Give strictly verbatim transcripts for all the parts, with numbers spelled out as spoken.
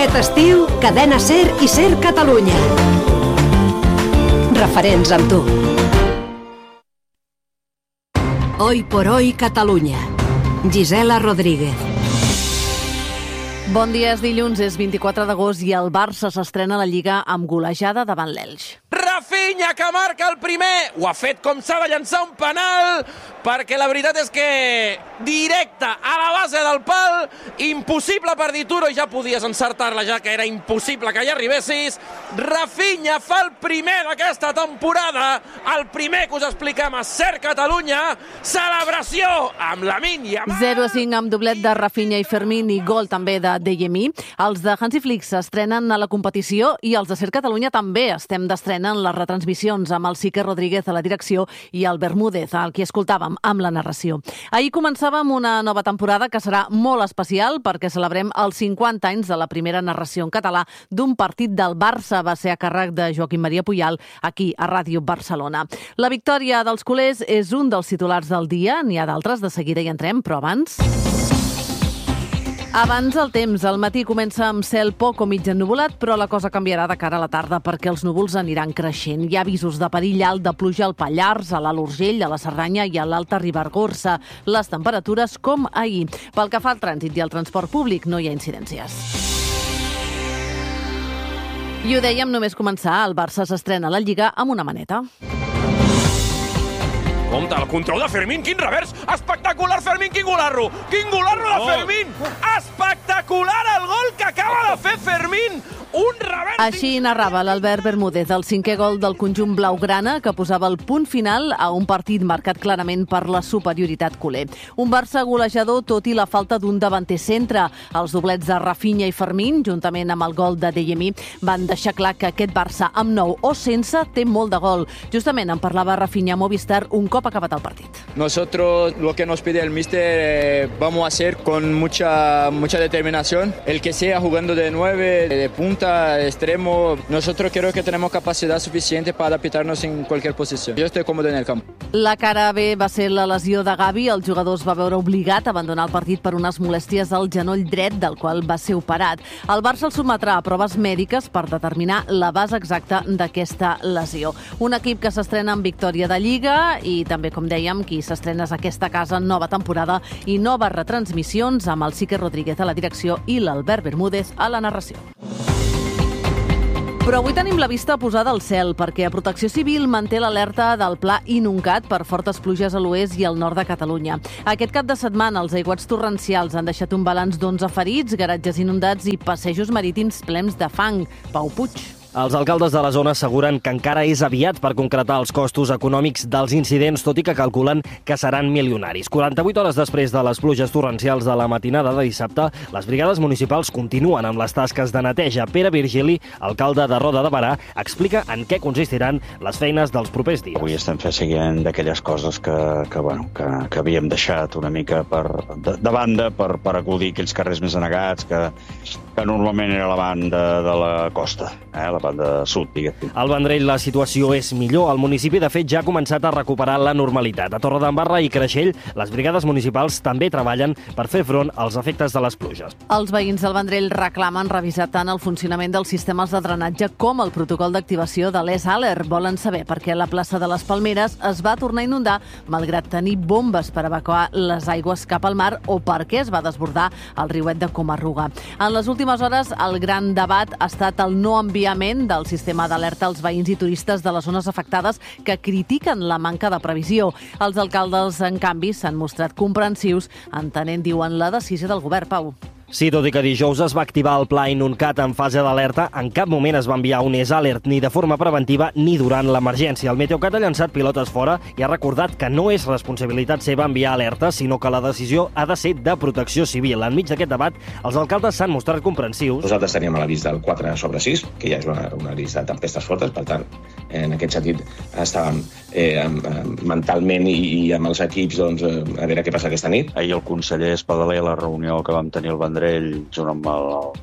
Aquest estiu, Cadena Ser i Ser Catalunya. Referents amb tu. Hoy por hoy Catalunya. Gisela Rodríguez. Bon dia, és dilluns, és vint-i-quatre d'agost i el Barça s'estrena a la Lliga amb golejada davant l'Elx. Rafinha, que marca el primer! Ho ha fet com s'ha de llançar un penal, perquè la veritat és que directe a la base del pal, impossible per Dituro, i ja podies encertar-la, ja que era impossible que hi arribessis. Rafinha fa el primer d'aquesta temporada, el primer que us expliquem a Ser Catalunya. Celebració amb Lamine Yamal. zero a cinc amb doblet de Rafinha i Fermín i gol també de Deyemi. Els de Hansi Flick s'estrenen a la competició i els de Ser Catalunya també estem d'estrena en les retransmissions amb el Sique Rodríguez a la direcció i el Bermúdez, el que escoltàvem amb la narració. Ahir començàvem una nova temporada que serà molt especial perquè celebrem els cinquanta anys de la primera narració en català d'un partit del Barça. Va ser a càrrec de Joaquim Maria Puyal aquí a Ràdio Barcelona. La victòria dels culers és un dels titulars del dia, n'hi ha d'altres, de seguida hi entrem, però abans... Abans el temps, al matí comença amb cel poc o mig ennuvolat, però la cosa canviarà de cara a la tarda perquè els núvols aniran creixent. Hi ha avisos de perill alt de pluja al Pallars, a l'Alt Urgell, a la Cerdanya i a l'Alta Ribagorça. Les temperatures com ahir. Pel que fa al trànsit i al transport públic no hi ha incidències. I ho dèiem només començar, el Barça s'estrena a la Lliga amb una maneta. Compte, el control de Fermín, quin revers! Espectacular, Fermín, quin golarro! Quin golarro de Fermín! Espectacular el gol que acaba de fer Fermín! Un revers... Així narrava l'Albert Bermúdez, el cinquè gol del conjunt blaugrana que posava el punt final a un partit marcat clarament per la superioritat culer. Un Barça golejador tot i la falta d'un davanter centre. Els doblets de Rafinha i Fermín, juntament amb el gol de Deyemi, van deixar clar que aquest Barça, amb nou o sense, té molt de gol. Justament en parlava Rafinha a Movistar un cop acabat el partit. Nosotros lo que nos pide el míster eh, vamos a hacer con mucha, mucha determinación. El que sea jugando de nueve, de punta, extremo, nosotros creo que tenemos capacidad suficiente para adaptarnos en cualquier posición. Yo estoy cómodo en el campo. La cara B va ser la lesió de Gavi. El jugador es va veure obligat a abandonar el partit per unes molèsties al genoll dret, del qual va ser operat. El Barça el sotmetrà a proves mèdiques per determinar la base exacta d'aquesta lesió. Un equip que s'estrena amb victòria de Lliga i també, com dèiem, qui s'estrena a aquesta casa, nova temporada i noves retransmissions amb el Sique Rodríguez a la direcció i l'Albert Bermúdez a la narració. Però avui tenim la vista posada al cel perquè a Protecció Civil manté l'alerta del pla inundat per fortes pluges a l'oest i al nord de Catalunya. Aquest cap de setmana els aiguats torrencials han deixat un balanç d'onze ferits, garatges inundats i passejos marítims plens de fang. Pau Puig. Els alcaldes de la zona asseguren que encara és aviat per concretar els costos econòmics dels incidents, tot i que calculen que seran milionaris. quaranta-vuit hores després de les pluges torrencials de la matinada de dissabte, les brigades municipals continuen amb les tasques de neteja. Pere Virgili, alcalde de Roda de Berà, explica en què consistiran les feines dels propers dies. Avui estem fent seguiment d'aquelles coses que, que, bueno, que, que havíem deixat una mica per, de, de banda per, per acudir aquells carrers més anegats que, que normalment era la banda de la costa, eh, la banda sud, diguéssim. Al Vendrell la situació és millor. El municipi, de fet, ja ha començat a recuperar la normalitat. A Torredembarra i Creixell, les brigades municipals també treballen per fer front als efectes de les pluges. Els veïns del Vendrell reclamen revisar tant el funcionament dels sistemes de drenatge com el protocol d'activació de l'E S Alert. Volen saber per què la plaça de les Palmeres es va tornar a inundar malgrat tenir bombes per evacuar les aigües cap al mar o per què es va desbordar el riuet de Comarruga. En les últimes hores, el gran debat ha estat el no enviament del sistema d'alerta als veïns i turistes de les zones afectades que critiquen la manca de previsió. Els alcaldes, en canvi, s'han mostrat comprensius, entenent, diuen, la decisió del govern. Pau. Sí, tot i que dijous es va activar el pla Inuncat en fase d'alerta, en cap moment es va enviar un E S Alert ni de forma preventiva ni durant l'emergència. El Meteocat ha llançat pilotes fora i ha recordat que no és responsabilitat seva enviar alertes, sinó que la decisió ha de ser de Protecció Civil. Enmig d'aquest debat, els alcaldes s'han mostrat comprensius. Nosaltres teníem a l'avís del quatre sobre sis, que ja és una, una avís de tempestes fortes, per tant, en aquest sentit estàvem eh, mentalment i, i amb els equips doncs, a veure què passa aquesta nit. Ahir el conseller Espadaler, a la reunió que vam tenir al Vendrell, junt amb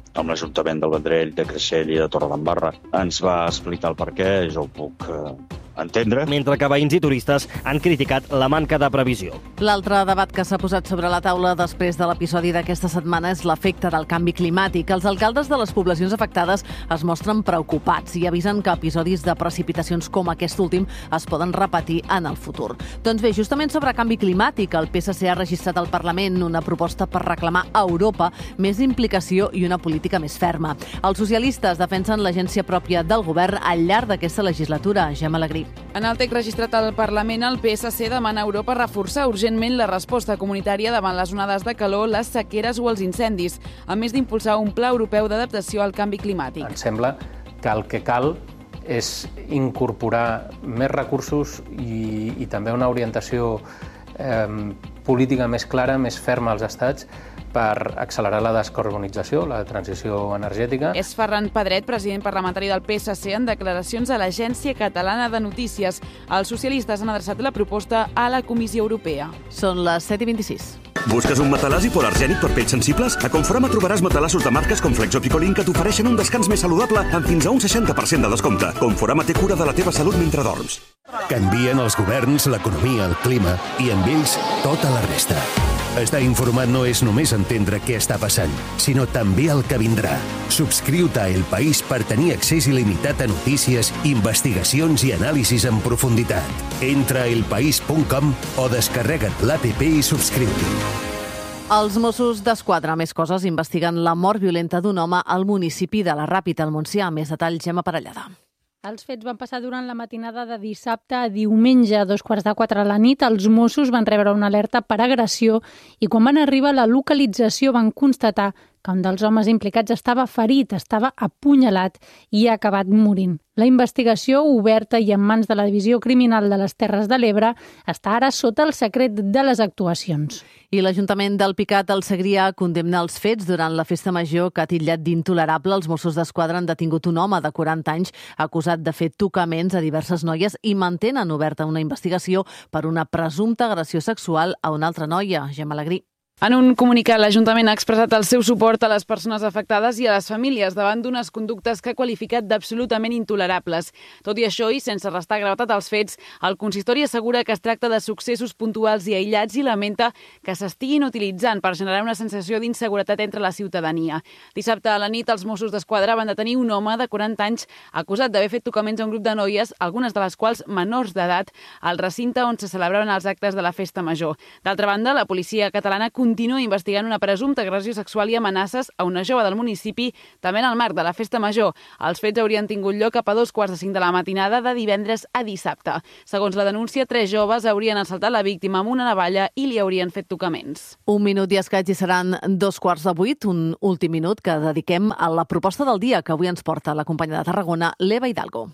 l'Ajuntament del Vendrell, de Creixell i de Torredembarra, ens va explicar el perquè, jo ho puc, eh, entendre. Mentre que veïns i turistes han criticat la manca de previsió. L'altre debat que s'ha posat sobre la taula després de l'episodi d'aquesta setmana és l'efecte del canvi climàtic. Els alcaldes de les poblacions afectades es mostren preocupats i avisen que episodis de precipitacions com aquest últim es poden repetir en el futur. Doncs bé, justament sobre canvi climàtic, el P S C ha registrat al Parlament una proposta per reclamar a Europa més implicació i una política més ferma. Els socialistes defensen l'agència pròpia del govern al llarg d'aquesta legislatura. Gemma Alegrí. En el text registrat al Parlament, el P S C demana a Europa reforçar urgentment la resposta comunitària davant les onades de calor, les sequeres o els incendis, a més d'impulsar un pla europeu d'adaptació al canvi climàtic. Em sembla que el que cal és incorporar més recursos i, i també una orientació eh, política més clara, més ferma als estats per accelerar la descarbonització, la transició energètica. És Ferran Pedret, president parlamentari del P S C, en declaracions a l'Agència Catalana de Notícies. Els socialistes han adreçat la proposta a la Comissió Europea. Són les set i vint-i-sis. Busques un matalàs hipoalergènic per pells sensibles? A Conforama trobaràs matalassos de marques com Flex o Picolín que t'ofereixen un descans més saludable amb fins a un seixanta per cent de descompte. Conforama té cura de la teva salut mentre dorms. Canvien els governs, l'economia, el clima i amb ells tota la resta. Estar informat no és només entendre què està passant, sinó també el que vindrà. Subscriu-te a El País per tenir accés il·limitat a notícies, investigacions i anàlisis en profunditat. Entra a elpaís punt com o descarrega't l'app i subscriu-t'hi. Els Mossos d'Esquadra, més coses, investiguen la mort violenta d'un home al municipi de la Ràpita, al Montsià. Més detalls, Gemma Parellada. Els fets van passar durant la matinada de dissabte a diumenge, a dos quarts de quatre de la nit. Els Mossos van rebre una alerta per agressió i quan van arribar a la localització van constatar que un dels homes implicats estava ferit, estava apunyalat i ha acabat morint. La investigació, oberta i en mans de la Divisió Criminal de les Terres de l'Ebre, està ara sota el secret de les actuacions. I l'Ajuntament del Picat, al Segrià, condemna els fets durant la festa major que ha titllat d'intolerable. Els Mossos d'Esquadra han detingut un home de quaranta anys acusat de fer tocaments a diverses noies i mantenen oberta una investigació per una presumpta agressió sexual a una altra noia. Gemma Alegrí. En un comunicat, l'Ajuntament ha expressat el seu suport a les persones afectades i a les famílies davant d'unes conductes que ha qualificat d'absolutament intolerables. Tot i això, i sense restar gravetat als fets, el consistori assegura que es tracta de successos puntuals i aïllats i lamenta que s'estiguin utilitzant per generar una sensació d'inseguretat entre la ciutadania. Dissabte a la nit, els Mossos d'Esquadra van detenir un home de quaranta anys acusat d'haver fet tocaments a un grup de noies, algunes de les quals menors d'edat, al recinte on se celebraven els actes de la festa major. D'altra banda, la policia catalana continua investigant una presumpta agressió sexual i amenaces a una jove del municipi, també en el marc de la festa major. Els fets haurien tingut lloc cap a dos quarts de cinc de la matinada de divendres a dissabte. Segons la denúncia, tres joves haurien assaltat la víctima amb una navalla i li haurien fet tocaments. Un minut i escaig i seran dos quarts de vuit, un últim minut que dediquem a la proposta del dia que avui ens porta la companya de Tarragona, l'Eva Hidalgo.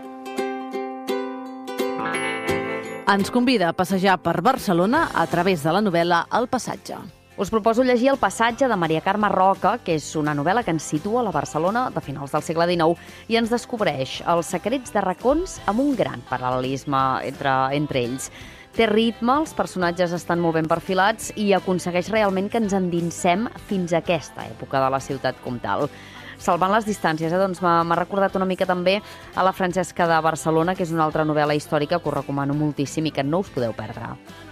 Ens convida a passejar per Barcelona a través de la novel·la El Passatge. Us proposo llegir El Passatge de Maria Carme Roca, que és una novel·la que ens situa a la Barcelona de finals del segle dinou i ens descobreix els secrets de racons amb un gran paral·lelisme entre, entre ells. Té ritme, els personatges estan molt ben perfilats i aconsegueix realment que ens endinsem fins a aquesta època de la ciutat comtal. Salvant les distàncies, eh? doncs m'ha recordat una mica també a La Francesca de Barcelona, que és una altra novel·la històrica que us recomano moltíssim i que no us podeu perdre.